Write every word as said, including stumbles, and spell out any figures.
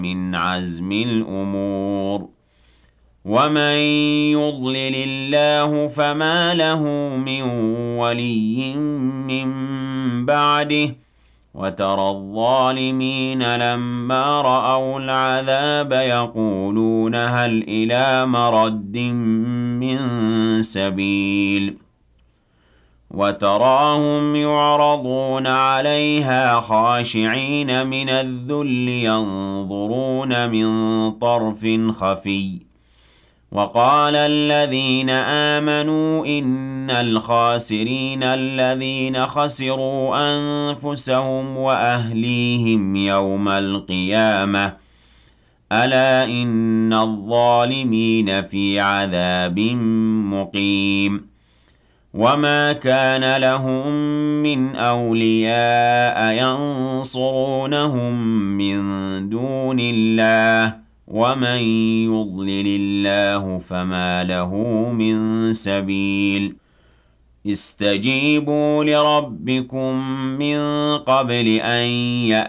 من عزم الأمور ومن يضلل الله فما له من ولي من بعده وترى الظالمين لما رأوا العذاب يقولون هل إلى مرد من سبيل وتراهم يعرضون عليها خاشعين من الذل ينظرون من طرف خفي وقال الذين آمنوا إن الخاسرين الذين خسروا أنفسهم وأهليهم يوم القيامة ألا إن الظالمين في عذاب مقيم وما كان لهم من أولياء ينصرونهم من دون الله ومن يضلل الله فما له من سبيل استجيبوا لربكم من قبل أن يأتي